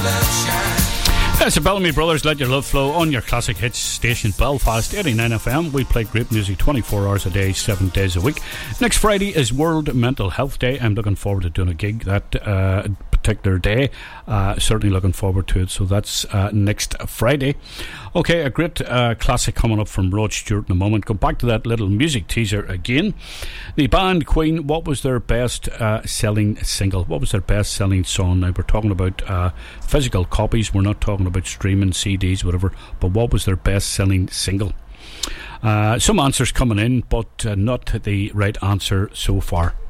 It's the Bellamy Brothers, Let Your Love Flow on your classic hits station Belfast 89 FM. We play great music 24 hours a day, 7 days a week. Next Friday is World Mental Health Day. I'm looking forward to doing a gig that particular day. Certainly looking forward to it. So that's next Friday. Okay, a great classic coming up from Rod Stewart in a moment. Go back to that little music teaser again. The band Queen, what was their best selling single? What was their best selling song? Now we're talking about physical copies. We're not talking about streaming CDs, whatever. But what was their best selling single? Some answers coming in, but not the right answer so far.